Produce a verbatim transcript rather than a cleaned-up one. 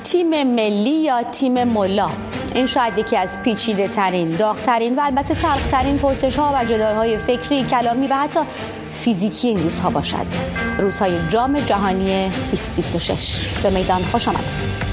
تیم ملی یا تیم ملا؟ این شاید یکی از پیچیده ترین، داغ ترین و البته تلخ ترین پرسش ها و جدال های فکری، کلامی و حتی فیزیکی این روزها باشد. روزهای جام جهانی بیست بیست و شش. به میدان خوش آمدید.